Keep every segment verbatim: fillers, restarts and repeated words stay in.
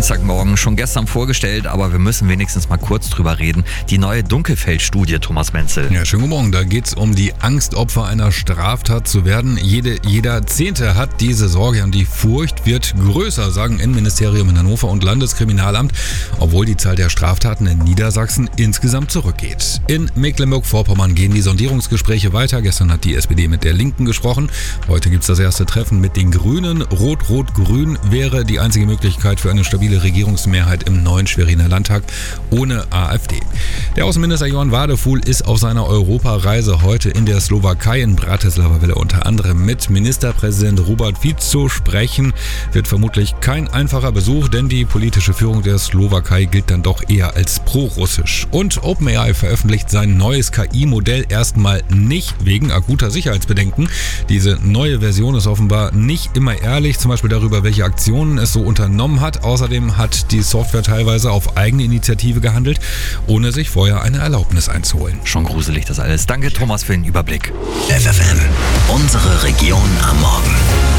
Dienstagmorgen schon gestern vorgestellt, aber wir müssen wenigstens mal kurz drüber reden. Die neue Dunkelfeld-Studie, Thomas Menzel. Ja, schönen guten Morgen. Da geht es um die Angst, Opfer einer Straftat zu werden. Jede, jeder Zehnte hat diese Sorge und die Furcht wird größer, sagen Innenministerium in Hannover und Landeskriminalamt, obwohl die Zahl der Straftaten in Niedersachsen insgesamt zurückgeht. In Mecklenburg-Vorpommern gehen die Sondierungsgespräche weiter. Gestern hat die S P D mit der Linken gesprochen. Heute gibt es das erste Treffen mit den Grünen. Rot-Rot-Grün wäre die einzige Möglichkeit für eine stabile Regierungsmehrheit im neuen Schweriner Landtag ohne AfD. Der Außenminister Johann Wadefuhl ist auf seiner Europareise heute in der Slowakei. In Bratislava will er unter anderem mit Ministerpräsident Robert Fico sprechen. Wird vermutlich kein einfacher Besuch, denn die politische Führung der Slowakei gilt dann doch eher als pro-russisch. Und OpenAI veröffentlicht sein neues K I-Modell erstmal nicht wegen akuter Sicherheitsbedenken. Diese neue Version ist offenbar nicht immer ehrlich, zum Beispiel darüber, welche Aktionen es so unternommen hat. Außerdem hat die Software teilweise auf eigene Initiative gehandelt, ohne sich vorher eine Erlaubnis einzuholen. Schon gruselig das alles. Danke, Thomas, für den Überblick. F F N, unsere Region am Morgen.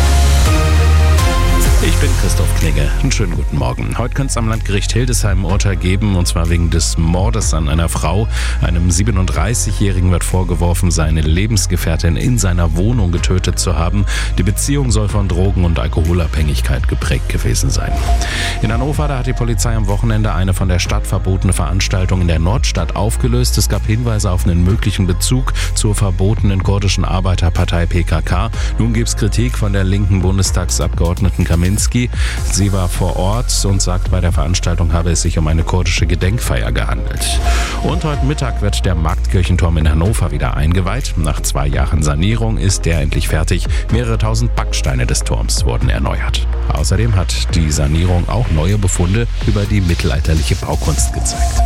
Ich bin Christoph Klinge. Einen schönen guten Morgen. Heute könnte es am Landgericht Hildesheim ein Urteil geben, und zwar wegen des Mordes an einer Frau. Einem siebenunddreißigjährigen wird vorgeworfen, seine Lebensgefährtin in seiner Wohnung getötet zu haben. Die Beziehung soll von Drogen- und Alkoholabhängigkeit geprägt gewesen sein. In Hannover, da hat die Polizei am Wochenende eine von der Stadt verbotene Veranstaltung in der Nordstadt aufgelöst. Es gab Hinweise auf einen möglichen Bezug zur verbotenen kurdischen Arbeiterpartei P K K. Nun gibt es Kritik von der linken Bundestagsabgeordneten Kaminski. Sie war vor Ort und sagt, bei der Veranstaltung habe es sich um eine kurdische Gedenkfeier gehandelt. Und heute Mittag wird der Marktkirchenturm in Hannover wieder eingeweiht. Nach zwei Jahren Sanierung ist der endlich fertig. Mehrere tausend Backsteine des Turms wurden erneuert. Außerdem hat die Sanierung auch neue Befunde über die mittelalterliche Baukunst gezeigt.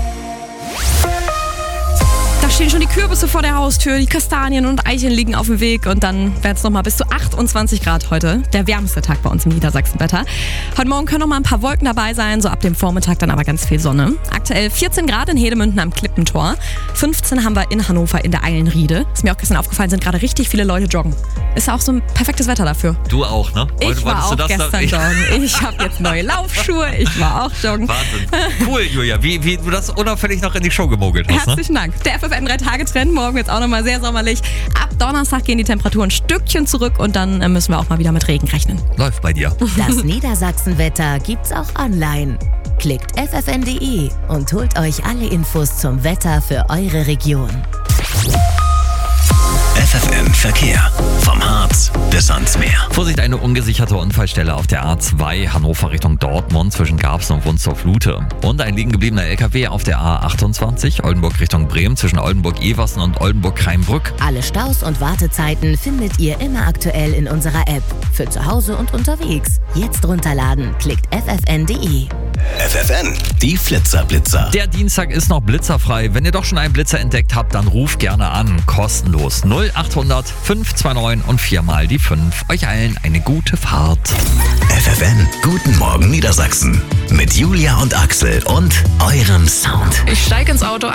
Da stehen schon die Kürbisse vor der Haustür, die Kastanien und Eicheln liegen auf dem Weg und dann werden es nochmal bis zu achtundzwanzig Grad heute. Der wärmste Tag bei uns im Niedersachsenwetter. Heute Morgen können noch mal ein paar Wolken dabei sein, so ab dem Vormittag dann aber ganz viel Sonne. Aktuell vierzehn Grad in Hedemünden am Klippentor, fünfzehn haben wir in Hannover in der Eilenriede. Ist mir auch gestern aufgefallen, sind gerade richtig viele Leute joggen. Ist auch so ein perfektes Wetter dafür. Du auch, ne? Ich Heute war auch du das gestern joggen. Ich habe jetzt neue Laufschuhe, ich war auch joggen. Wahnsinn. Cool, Julia, wie, wie du das unauffällig noch in die Show gemogelt hast. Herzlichen ne? Dank. Der F F N drei Tage Trend, morgen jetzt auch nochmal sehr sommerlich. Ab Donnerstag gehen die Temperaturen ein Stückchen zurück und dann müssen wir auch mal wieder mit Regen rechnen. Läuft bei dir. Das Niedersachsenwetter gibt's auch online. Klickt f f n punkt d e und holt euch alle Infos zum Wetter für eure Region. F F N Verkehr. Vom Harz bis ans Meer. Vorsicht, eine ungesicherte Unfallstelle auf der A zwei Hannover Richtung Dortmund zwischen Garbsen und Wunstorf-Lute. Und ein liegen gebliebener L K W auf der A achtundzwanzig Oldenburg Richtung Bremen zwischen Oldenburg-Eversen und Oldenburg-Kraimbrück. Alle Staus und Wartezeiten findet ihr immer aktuell in unserer App. Für zu Hause und unterwegs. Jetzt runterladen. Klickt f f n punkt d e. F F N, die Flitzerblitzer. Der Dienstag ist noch blitzerfrei. Wenn ihr doch schon einen Blitzer entdeckt habt, dann ruft gerne an. Kostenlos null achthundert fünf zwei neun und viermal die fünf. Euch allen eine gute Fahrt. F F N, guten Morgen Niedersachsen. Mit Julia und Axel und eurem Sound. Ich steig ins Auto.